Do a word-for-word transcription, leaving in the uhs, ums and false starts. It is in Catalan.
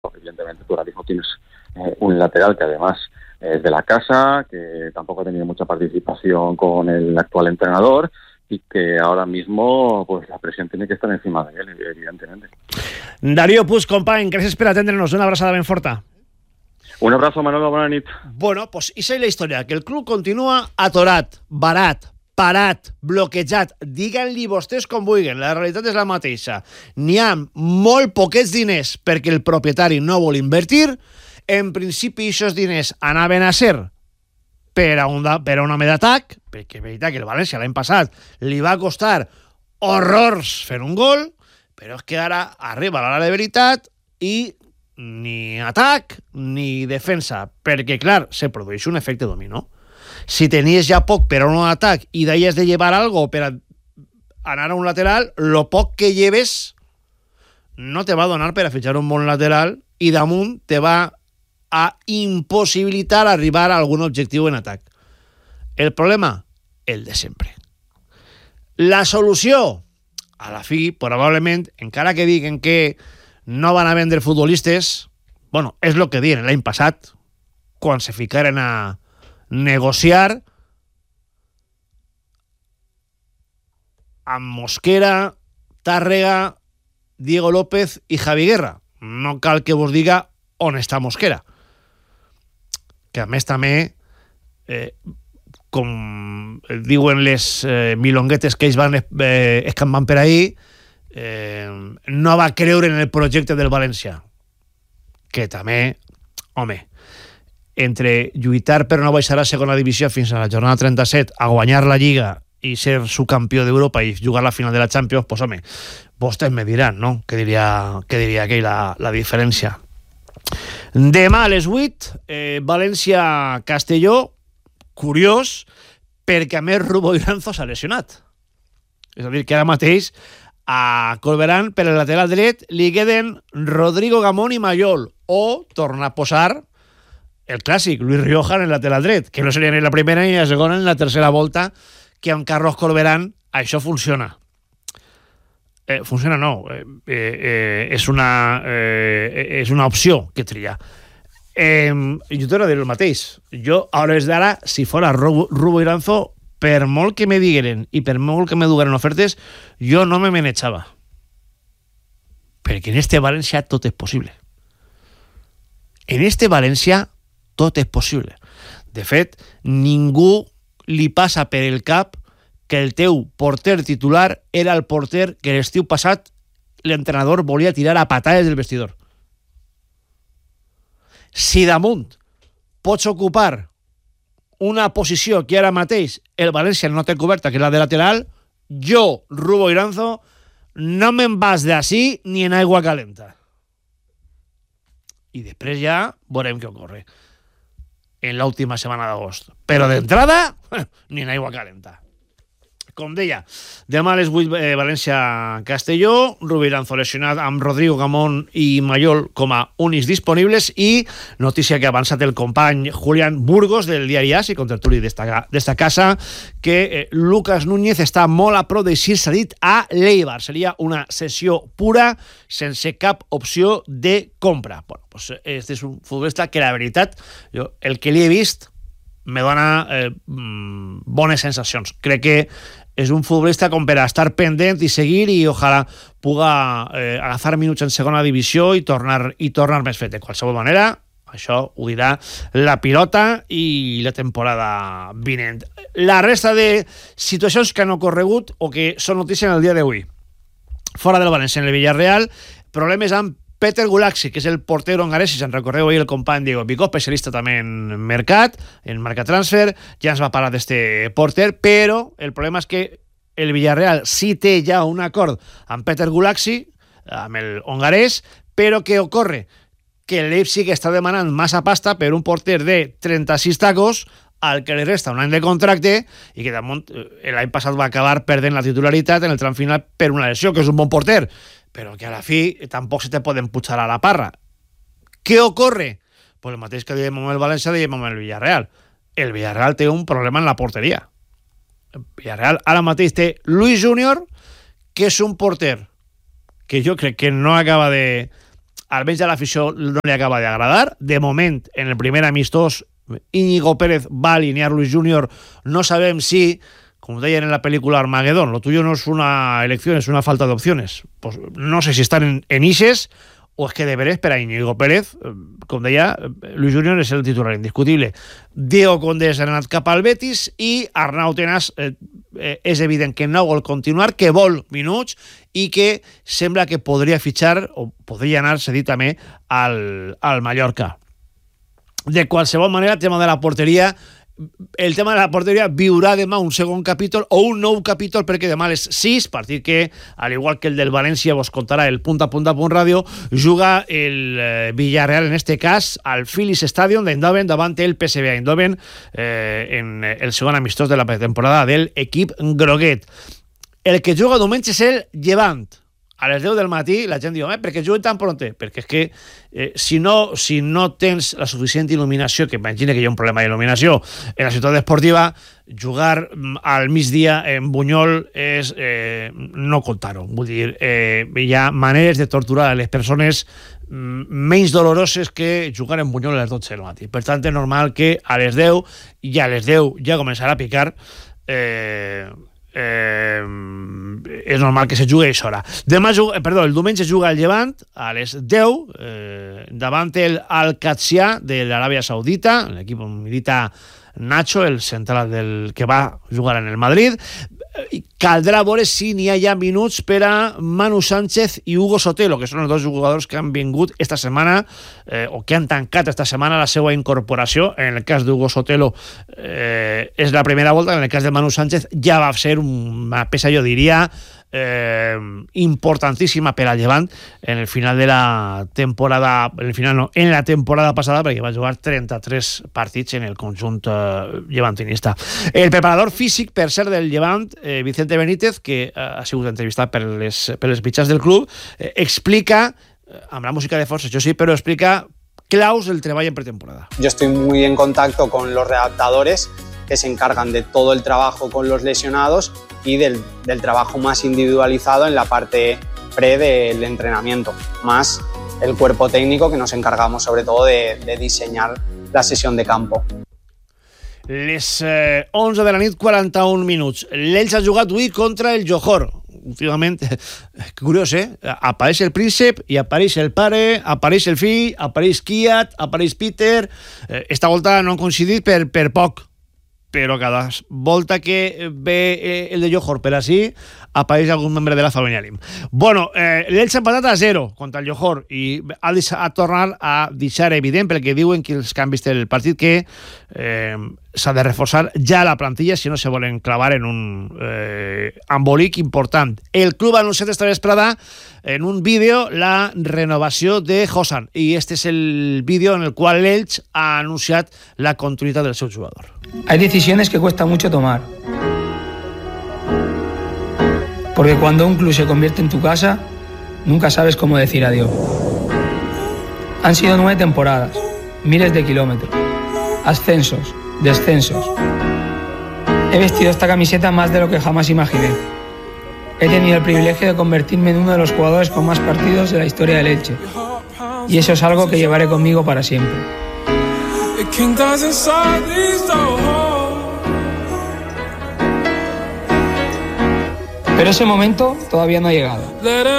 evidentemente tú ahora mismo tienes eh, un lateral que además es de la casa, que tampoco ha tenido mucha participación con el actual entrenador y que ahora mismo pues la presión tiene que estar encima de él, evidentemente. Darío Puig, company, gràcies per atendre'ns. Una abraçada ben forta. Un abrazo, Manolo, bona nit. Bueno, pues esa és la història, que el club continua atorat, barat, parat, bloquejat. Diguen-li vostès com vulguin, la realitat és la mateixa. N'hi ha molt poquets diners perquè el propietari no vol invertir. En principi, aquests diners anaven a ser per a un, per a un home d'atac, perquè és veritat que el València l'any passat li va costar horrors fer un gol, però és que ara arriba l'hora de veritat i ni atac ni defensa, perquè clar, se produeix un efecte dominó. Si tenies ja poc per a un atac i d'ahí has de llevar algo per a anar a un lateral, lo poc que lleves no te va a donar per a fitxar un bon lateral i damunt te va a impossibilitar arribar a algun objectiu en atac. El problema, el de sempre. La solució, a la fi, probablement, encara que diguen que no van a vendre futbolistes, bueno, és el que diuen l'any passat, quan se ficaren a negociar amb Mosquera, Tàrrega, Diego López i Javi Guerra. No cal que vos diga on està Mosquera. Que a més també, eh, com diuen les eh, milonguetes que ells van eh, escampant per ahí, eh, no va creure en el projecte del València. Que també, home, entre lluitar per no baixar a segona divisió fins a la jornada trenta-set, a guanyar la Lliga i ser subcampió d'Europa i jugar la final de la Champions, pues home, vostès me diran, no? Què diria, què diria aquell la, la diferència. Demà a les vuit, eh, València-Castelló, curiós, perquè a més Rubo Iranzo s'ha lesionat. És a dir, que ara mateix a Corberán, per el lateral dret, li queden Rodrigo Gamón i Mayol, o torna a posar el clàssic, Luis Rioja en el lateral dret, que no seria ni la primera ni la segona ni la tercera volta que amb Carlos Corberán això funciona. Eh, funciona no, eh, eh, és, una, eh, és una opció que tria. Eh, jo t'ho he de dir el mateix. Jo, a hores d'ara, si fora Rubo, Rubo Iranzo, per molt que me digueren i per molt que me dugueren ofertes, jo no me menechava. Perquè en este València tot és possible. En este València tot és possible. De fet, ningú li passa per el cap que el teu porter titular era el porter que l'estiu passat l'entrenador volia tirar a patades del vestidor. Si damunt pots ocupar una posició que ara mateix el València no té coberta, que és la de lateral, jo, Rubo Iranzo, no me'n vas d'ací ni en aigua calenta. I després ja veurem què ocorre en l'última setmana d'agost. Però d'entrada, ni en aigua calenta. Com deia, demà a les vuit eh, València-Castelló, Rubo Iranzo lesionat amb Rodrigo Gamón i Mayol com a únics disponibles i notícia que ha avançat el company Julián Burgos del diari A S, i contertuli d'esta casa, que eh, Lucas Núñez està molt a prop d'eixir cedit a l'Eibar. Seria una cessió pura, sense cap opció de compra. Bueno, pues este és un futbolista que la veritat, jo, el que li he vist me dona eh, bones sensacions. Crec que és un futbolista com per a estar pendent i seguir i ojalà puga eh, agafar minuts en segona divisió i tornar, i tornar més fet. De qualsevol manera, això ho dirà la pilota i la temporada vinent. La resta de situacions que han ocorregut o que són notícia en el dia d'avui. Fora del València, en el Villarreal, problemes amb Peter Gulaxi, que és el porter hongarès, si se'n recordeu ahir el company Diego Picó, especialista també en mercat, en marca transfer, ja ens va parlar d'este porter, però el problema és que el Villarreal sí té ja un acord amb Peter Gulaxi, amb el hongarès, però què ocorre? Que el Leipzig està demanant massa pasta per un porter de trenta-sis tacos al que li resta un any de contracte i que damunt l'any passat va acabar perdent la titularitat en el tram final per una lesió, que és un bon porter, però que a la fi tampoc se te poden pujar a la parra. Què ocorre? Pues el mateix que diem amb el València, diem amb el Villarreal. El Villarreal té un problema en la porteria. El Villarreal ara mateix té Luis Júnior, que és un porter que jo crec que no acaba de almenys a l'afició no li acaba d'agradar. De moment, en el primer amistós, Íñigo Pérez va alinear Luis Junior. No sabem si, como deien en la película Armagedón, lo tuyo no es una elección, es una falta de opciones. Pues no sé si están en, en Ixes o és que de veres per a Íñigo Pérez, com deia, Luis Junior és el titular indiscutible. Diego Condés ha anat cap al Betis i Arnau Tenas eh, eh, és evident que no vol continuar, que vol minuts i que sembla que podria fitxar o podria anar cedit també al, al Mallorca. De qualsevol manera, el tema de la porteria el tema de la porteria viurà demà un segon capítol o un nou capítol, perquè demà a les sis, partit que, al igual que el del València, vos contarà el Punta Punta Punt Ràdio, juga el eh, Villarreal, en este cas, al Philips Stadium d'Eindhoven davant el P S V Eindhoven eh, en el segon amistós de la pretemporada del equip groguet. El que juga diumenge és el Llevant. A les deu del matí la gent diu, eh, per què juguen tan pronte? Perquè és que eh, si, no, si no tens la suficient il·luminació, que imagina que hi ha un problema d'il·luminació en la ciutat esportiva, jugar al migdia en Bunyol és eh, no contar-ho. Vull dir, eh, hi ha maneres de torturar a les persones menys doloroses que jugar en Bunyol a les dotze del matí. Per tant, és normal que a les deu, i a les deu ja començarà a picar, eh... Eh, és normal que se jugui a aquesta hora. Demà juga, eh, perdó, el diumenge juga el Llevant a les deu eh, davant el Al-Qadsiya de l'Aràbia Saudita, l'equip on milita Nacho, el central del que va jugar en el Madrid. Caldrà veure si n'hi ha ja minuts per a Manu Sánchez i Hugo Sotelo, que són els dos jugadors que han vingut esta setmana eh, o que han tancat esta setmana la seva incorporació. En el cas d'Hugo Sotelo eh, és la primera volta, en el cas de Manu Sánchez ja va ser una peça, jo diria, eh, importantíssima per al Llevant en el final de la temporada, en el final no, en la temporada passada, perquè va jugar trenta-tres partits en el conjunt eh, llevantinista. El preparador físic, per ser del Llevant, eh, Vicente Benítez, que eh, ha sigut entrevistat per les, per les mitjans del club, eh, explica, eh, amb la música de fons, això sí, però explica claus del treball en pretemporada. Yo estoy muy en contacto con los redactadores que se encargan de todo el trabajo con los lesionados y del, del trabajo más individualizado en la parte pre del entrenamiento, más el cuerpo técnico que nos encargamos sobre todo de, de diseñar la sesión de campo. Les eh, onze de la nit, quaranta-un minuts. L'Elx ha jugat avui contra el Johor. Últimament, curiós, eh? Apareix el príncep i apareix el pare, apareix el fill, apareix Kiat, apareix Peter. Eh, esta volta no han coincidit per, per poc, però cada volta que ve el de Johor per així, apareix algun membre de la família Lim. Bueno, eh, l'Elx ha empatat a zero contra el Johor i ha, ha tornat a deixar evident, perquè diuen que els canvis del partit, que eh, s'ha de reforçar ja la plantilla si no se volen clavar en un eh, embolic important. El club ha anunciat esta vesprada en un vídeo la renovació de Hosan, i este és el vídeo en el qual l'Elx ha anunciat la continuïtat del seu jugador. Hay decisiones que cuesta mucho tomar, porque cuando un club se convierte en tu casa, nunca sabes cómo decir adiós. Han sido nueve temporadas, miles de kilómetros, ascensos, descensos. He vestido esta camiseta más de lo que jamás imaginé. He tenido el privilegio de convertirme en uno de los jugadores con más partidos de la historia del Elche, y eso es algo que llevaré conmigo para siempre. Pero ese momento todavía no ha llegado.